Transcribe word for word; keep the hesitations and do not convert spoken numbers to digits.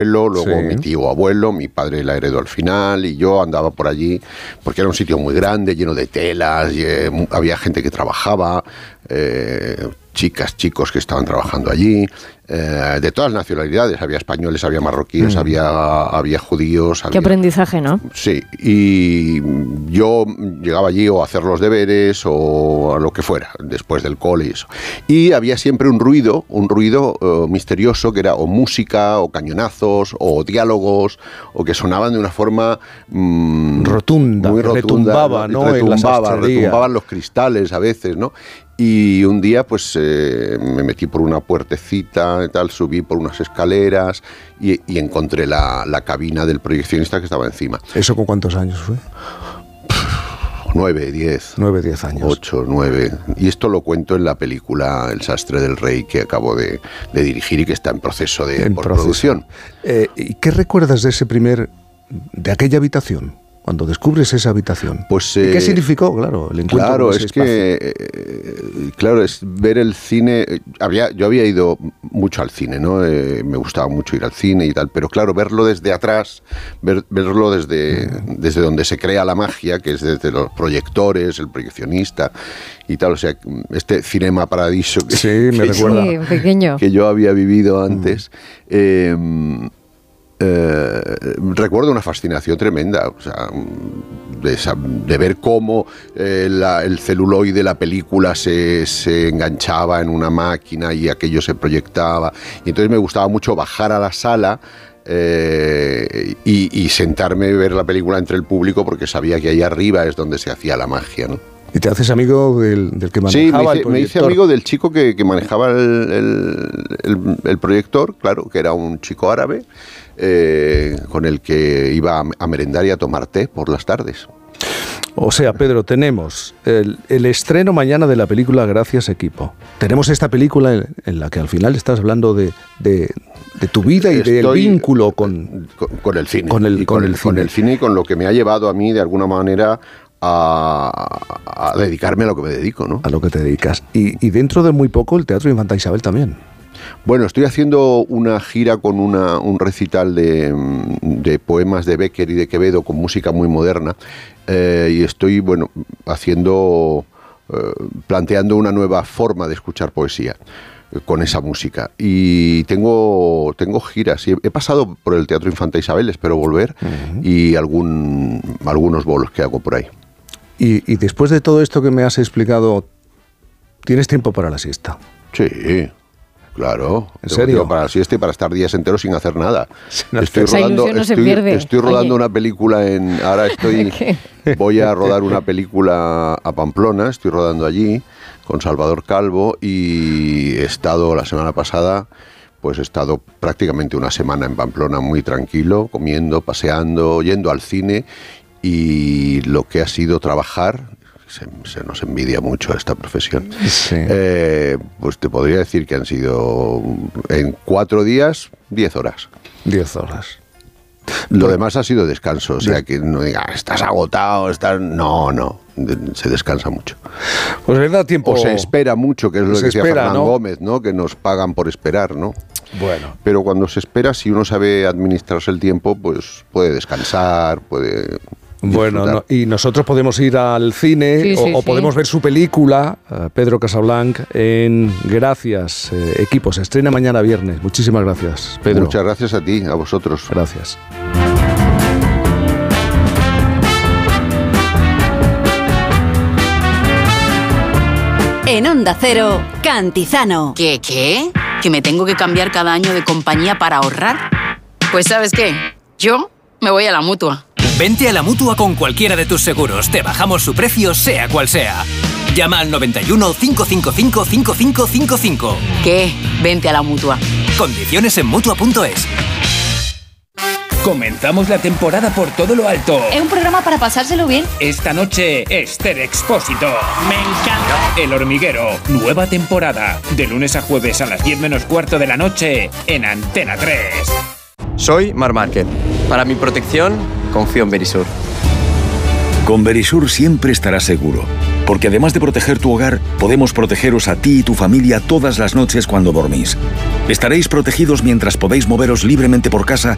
luego Sí. mi tío abuelo, mi padre la heredó al final y yo andaba por allí porque era un sitio muy grande, lleno de telas, y, eh, había gente que trabajaba, eh, chicas, chicos que estaban trabajando allí, eh, de todas las nacionalidades, había españoles, había marroquíes, mm. había, había judíos. Había, Qué aprendizaje, ¿no? Sí, y yo llegaba allí o a hacer los deberes o a lo que fuera, después del cole y eso. Y había siempre un ruido, un ruido uh, misterioso que era o música o cañonazos o diálogos o que sonaban de una forma mmm, rotunda, muy rotunda, retumbaba, ¿no? Retumbaba, en retumbaban los cristales a veces, ¿no? Y un día pues eh, me metí por una puertecita y tal, subí por unas escaleras y, y encontré la, la cabina del proyeccionista que estaba encima. ¿Eso con cuántos años fue? Nueve, diez. Nueve, diez años. Ocho, nueve. Y esto lo cuento en la película El sastre del rey que acabo de, de dirigir y que está en proceso de en producción. Eh, ¿Y qué recuerdas de ese primer, de aquella habitación? Cuando descubres esa habitación. Pues, ¿Y eh, qué significó? Claro, el encuentro claro, con ese es que eh, claro, es ver el cine. Había, yo había ido mucho al cine, ¿no? Eh, me gustaba mucho ir al cine y tal, pero claro, verlo desde atrás, ver, verlo desde, mm. desde donde se crea la magia, que es desde los proyectores, el proyeccionista y tal, o sea, este Cinema Paradiso que, sí, me que, recuerda. Sí, pequeño. que yo había vivido antes. Mm. Eh, Eh, recuerdo una fascinación tremenda, o sea, de, esa, de ver cómo eh, la, el celuloide de la película se, se enganchaba en una máquina y aquello se proyectaba. Y entonces me gustaba mucho bajar a la sala eh, y, y sentarme y ver la película entre el público porque sabía que ahí arriba es donde se hacía la magia, ¿no? ¿Y te haces amigo del, del que manejaba sí, me hice, el proyector? me hice amigo del chico que, que manejaba el, el, el, el proyector, claro, que era un chico árabe, eh, con el que iba a, a merendar y a tomar té por las tardes. O sea, Pedro, tenemos el, el estreno mañana de la película Gracias Equipo. Tenemos esta película en, en la que al final estás hablando de, de, de tu vida y Estoy, del vínculo con, con, con el cine. Con el, y con, con, el, el con el cine y con lo que me ha llevado a mí, de alguna manera, a, a dedicarme a lo que me dedico, ¿no? A lo que te dedicas. Y, y dentro de muy poco el Teatro Infanta Isabel también. Bueno, estoy haciendo una gira con una, un recital de, de poemas de Bécquer y de Quevedo con música muy moderna eh, y estoy, bueno, haciendo, eh, planteando una nueva forma de escuchar poesía eh, con esa música. Y tengo, tengo giras. He, he pasado por el Teatro Infanta Isabel, espero volver, uh-huh. y algún, algunos bolos que hago por ahí. Y, y después de todo esto que me has explicado, ¿tienes tiempo para la siesta? Sí. Claro, ¿en serio? Para la siesta y para estar días enteros sin hacer nada. Sin estoy hacer. rodando, no estoy, se pierde. estoy rodando Oye. una película en. Ahora estoy. Voy a rodar una película a Pamplona, estoy rodando allí con Salvador Calvo y he estado la semana pasada. Pues he estado prácticamente una semana en Pamplona muy tranquilo, comiendo, paseando, yendo al cine y lo que ha sido trabajar. Se, se nos envidia mucho esta profesión. Sí. Eh, pues te podría decir que han sido en cuatro días, diez horas. Diez horas. Lo Por... demás ha sido descanso, o sea que no diga, estás agotado, estás... No, no, se descansa mucho. Pues verdad, tiempo... O se espera mucho, que es lo se que decía espera, Fernán ¿no? Gómez, ¿no? Que nos pagan por esperar, ¿no? Bueno. Pero cuando se espera, si uno sabe administrarse el tiempo, pues puede descansar, puede... Bueno, no, y nosotros podemos ir al cine sí, o, sí, o sí. podemos ver su película, uh, Pedro Casablanc, en Gracias, eh, Equipo. Se estrena mañana viernes. Muchísimas gracias, Pedro. Muchas gracias a ti, a vosotros. Gracias. En Onda Cero, Cantizano. ¿Qué, qué? ¿Que me tengo que cambiar cada año de compañía para ahorrar? Pues ¿sabes qué? Yo me voy a la Mutua. Vente a la Mutua con cualquiera de tus seguros. Te bajamos su precio, sea cual sea. Llama al noventa y uno, cinco cinco cinco, cinco cinco cinco cinco. ¿Qué? Vente a la Mutua. Condiciones en Mutua punto es. Comenzamos la temporada por todo lo alto. Es un programa para pasárselo bien. Esta noche, Esther Expósito. Me encanta. El Hormiguero, nueva temporada. De lunes a jueves a las diez menos cuarto de la noche en Antena tres. Soy Marc Márquez. Para mi protección, confío en Verisur. Con Verisur siempre estarás seguro, porque además de proteger tu hogar, podemos protegeros a ti y tu familia todas las noches cuando dormís. Estaréis protegidos mientras podéis moveros libremente por casa